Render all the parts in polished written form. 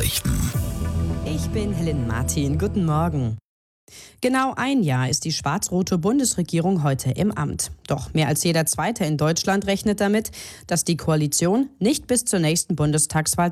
Nachrichten. Ich bin Helen Martin. Guten Morgen. Genau ein Jahr ist die schwarz-rote Bundesregierung heute im Amt. Doch mehr als jeder Zweite in Deutschland rechnet damit, dass die Koalition nicht bis zur nächsten Bundestagswahl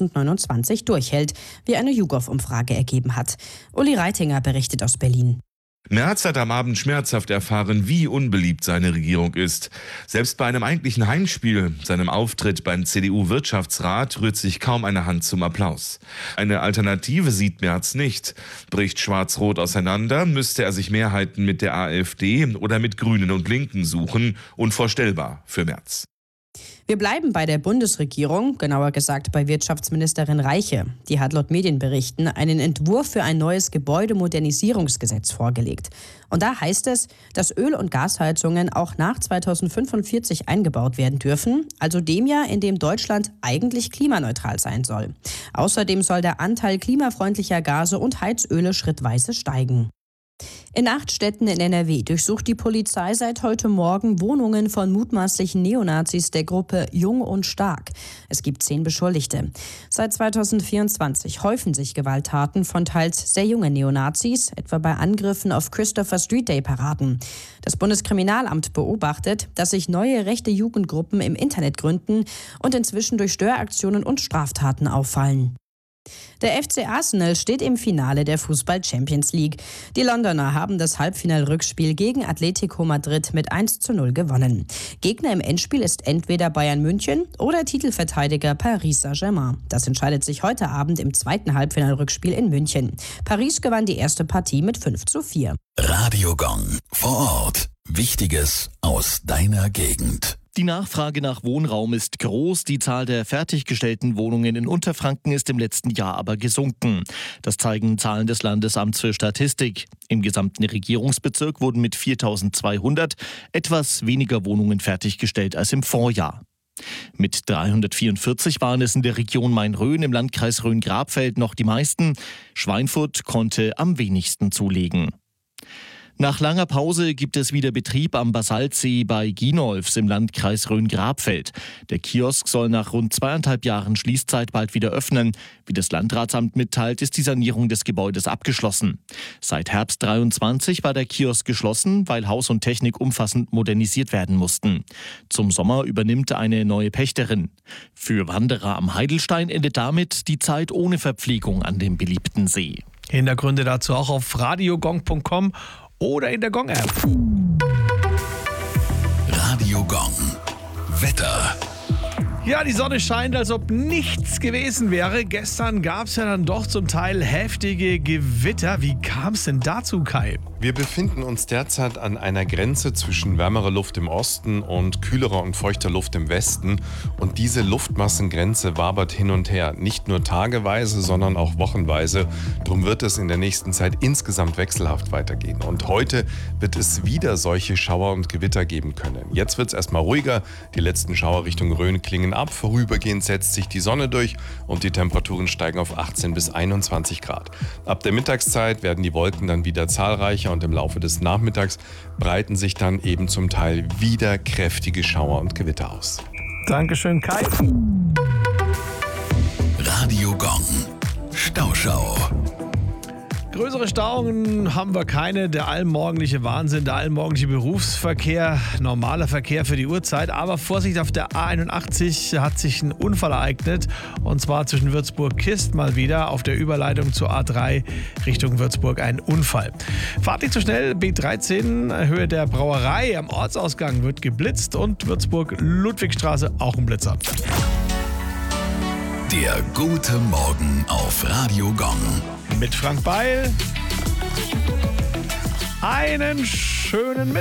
2029 durchhält, wie eine YouGov-Umfrage ergeben hat. Uli Reitinger berichtet aus Berlin. Merz hat am Abend schmerzhaft erfahren, wie unbeliebt seine Regierung ist. Selbst bei einem eigentlichen Heimspiel, seinem Auftritt beim CDU-Wirtschaftsrat, rührt sich kaum eine Hand zum Applaus. Eine Alternative sieht Merz nicht. Bricht Schwarz-Rot auseinander, müsste er sich Mehrheiten mit der AfD oder mit Grünen und Linken suchen. Unvorstellbar für Merz. Wir bleiben bei der Bundesregierung, genauer gesagt bei Wirtschaftsministerin Reiche. Die hat laut Medienberichten einen Entwurf für ein neues Gebäudemodernisierungsgesetz vorgelegt. Und da heißt es, dass Öl- und Gasheizungen auch nach 2045 eingebaut werden dürfen, also dem Jahr, in dem Deutschland eigentlich klimaneutral sein soll. Außerdem soll der Anteil klimafreundlicher Gase und Heizöle schrittweise steigen. In 8 Städten in NRW durchsucht die Polizei seit heute Morgen Wohnungen von mutmaßlichen Neonazis der Gruppe Jung und Stark. Es gibt 10 Beschuldigte. Seit 2024 häufen sich Gewalttaten von teils sehr jungen Neonazis, etwa bei Angriffen auf Christopher Street Day Paraden. Das Bundeskriminalamt beobachtet, dass sich neue rechte Jugendgruppen im Internet gründen und inzwischen durch Störaktionen und Straftaten auffallen. Der FC Arsenal steht im Finale der Fußball-Champions League. Die Londoner haben das Halbfinal-Rückspiel gegen Atletico Madrid mit 1:0 gewonnen. Gegner im Endspiel ist entweder Bayern München oder Titelverteidiger Paris Saint-Germain. Das entscheidet sich heute Abend im zweiten Halbfinal-Rückspiel in München. Paris gewann die erste Partie mit 5:4. Radio Gong vor Ort. Wichtiges aus deiner Gegend. Die Nachfrage nach Wohnraum ist groß, die Zahl der fertiggestellten Wohnungen in Unterfranken ist im letzten Jahr aber gesunken. Das zeigen Zahlen des Landesamts für Statistik. Im gesamten Regierungsbezirk wurden mit 4.200 etwas weniger Wohnungen fertiggestellt als im Vorjahr. Mit 344 waren es in der Region Main-Rhön im Landkreis Rhön-Grabfeld noch die meisten. Schweinfurt konnte am wenigsten zulegen. Nach langer Pause gibt es wieder Betrieb am Basaltsee bei Ginolfs im Landkreis Rhön-Grabfeld. Der Kiosk soll nach rund 2,5 Jahren Schließzeit bald wieder öffnen. Wie das Landratsamt mitteilt, ist die Sanierung des Gebäudes abgeschlossen. Seit Herbst 23 war der Kiosk geschlossen, weil Haus und Technik umfassend modernisiert werden mussten. Zum Sommer übernimmt eine neue Pächterin. Für Wanderer am Heidelstein endet damit die Zeit ohne Verpflegung an dem beliebten See. Hintergründe dazu auch auf radiogong.com oder in der Gong-App. Radio Gong. Wetter. Ja, die Sonne scheint, als ob nichts gewesen wäre. Gestern gab es ja dann doch zum Teil heftige Gewitter. Wie kam es denn dazu, Kai? Wir befinden uns derzeit an einer Grenze zwischen wärmerer Luft im Osten und kühlerer und feuchter Luft im Westen. Und diese Luftmassengrenze wabert hin und her. Nicht nur tageweise, sondern auch wochenweise. Drum wird es in der nächsten Zeit insgesamt wechselhaft weitergehen. Und heute wird es wieder solche Schauer und Gewitter geben können. Jetzt wird es erstmal ruhiger. Die letzten Schauer Richtung Rhön klingen ab. Vorübergehend setzt sich die Sonne durch und die Temperaturen steigen auf 18 bis 21 Grad. Ab der Mittagszeit werden die Wolken dann wieder zahlreicher und im Laufe des Nachmittags breiten sich dann eben zum Teil wieder kräftige Schauer und Gewitter aus. Dankeschön, Kai. Radio Gong. Stauschau. Größere Stauungen haben wir keine. Der allmorgendliche Wahnsinn, der allmorgendliche Berufsverkehr, normaler Verkehr für die Uhrzeit. Aber Vorsicht, auf der A81 hat sich ein Unfall ereignet. Und zwar zwischen Würzburg-Kist mal wieder auf der Überleitung zur A3 Richtung Würzburg ein Unfall. Fahrt nicht zu schnell, B13, Höhe der Brauerei am Ortsausgang wird geblitzt und Würzburg-Ludwigstraße auch ein Blitzer. Der gute Morgen auf Radio Gong. Mit Frank Beil. Einen schönen Mittag.